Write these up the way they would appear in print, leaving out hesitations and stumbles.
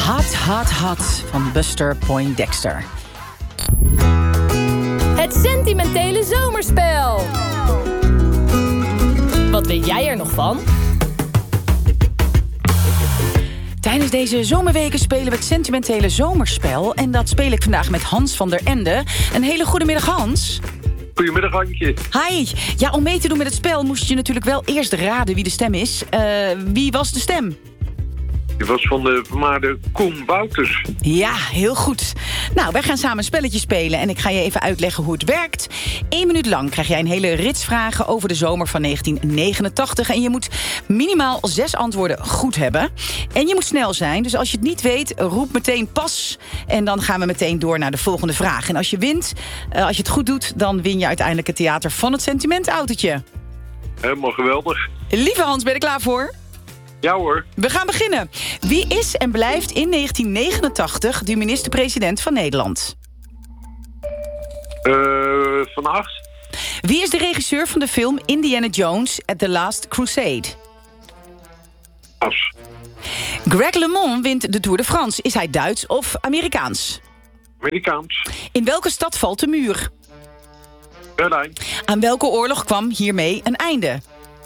Hot, hot, hot van Buster Poindexter. Het sentimentele zomerspel. Wat weet jij er nog van? Tijdens deze zomerweken spelen we het sentimentele zomerspel. En dat speel ik vandaag met Hans van der Ende. Een hele goede middag, Hans. Goedemiddag, Antje. Hi. Ja, om mee te doen met het spel moest je natuurlijk wel eerst raden wie de stem is. Wie was de stem? Die was van de vermaarde Koen Wouters. Ja, heel goed. Nou, wij gaan samen een spelletje spelen en ik ga je even uitleggen hoe het werkt. 1 minuut lang krijg jij een hele rits vragen over de zomer van 1989. En je moet minimaal 6 antwoorden goed hebben. En je moet snel zijn, dus als je het niet weet, roep meteen pas. En dan gaan we meteen door naar de volgende vraag. En als je wint, als je het goed doet, dan win je uiteindelijk het theater van het sentimentautootje. Helemaal geweldig. Lieve Hans, ben je er klaar voor? Ja hoor. We gaan beginnen. Wie is en blijft in 1989 de minister-president van Nederland? Van Acht. Wie is de regisseur van de film Indiana Jones at the Last Crusade? As. Greg LeMond wint de Tour de France. Is hij Duits of Amerikaans? Amerikaans. In welke stad valt de muur? Berlijn. Aan welke oorlog kwam hiermee een einde?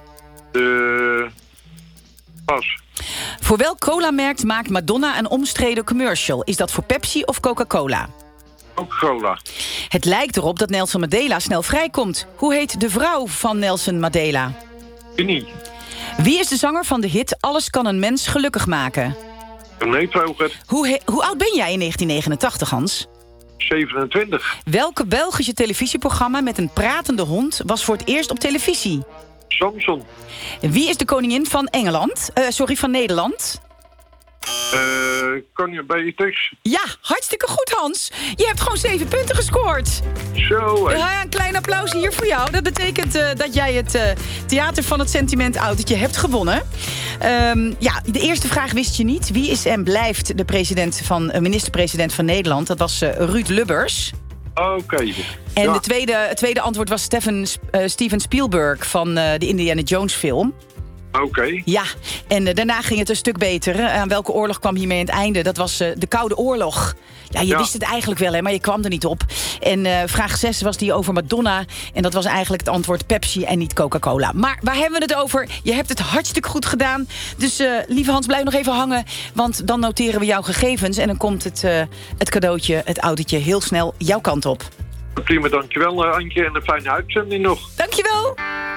Pas. Voor welk colamerk maakt Madonna een omstreden commercial? Is dat voor Pepsi of Coca-Cola? Coca-Cola. Het lijkt erop dat Nelson Mandela snel vrijkomt. Hoe heet de vrouw van Nelson Mandela? Unie. Wie is de zanger van de hit Alles kan een mens gelukkig maken? René Vroger. Hoe oud ben jij in 1989, Hans? 27. Welke Belgische televisieprogramma met een pratende hond was voor het eerst op televisie? Samson. Wie is de koningin van van Nederland? Koningin Beatrix. Ja, hartstikke goed, Hans. Je hebt gewoon 7 punten gescoord. Zo. Ja, een klein applaus hier voor jou. Dat betekent dat jij het theater van het sentimentautootje hebt gewonnen. De eerste vraag wist je niet. Wie is en blijft de minister-president van Nederland? Dat was Ruud Lubbers. Oké. En Ja. het tweede antwoord was Steven Spielberg van de Indiana Jones film. Oké. Ja, en daarna ging het een stuk beter. Aan welke oorlog kwam hiermee aan het einde? Dat was de Koude Oorlog. Ja, je wist het eigenlijk wel, hè, maar je kwam er niet op. En vraag 6 was die over Madonna. En dat was eigenlijk het antwoord Pepsi en niet Coca-Cola. Maar waar hebben we het over? Je hebt het hartstikke goed gedaan. Dus lieve Hans, blijf nog even hangen. Want dan noteren we jouw gegevens. En dan komt het cadeautje, het autootje, heel snel jouw kant op. Prima, dankjewel Antje. En een fijne uitzending nog. Dankjewel.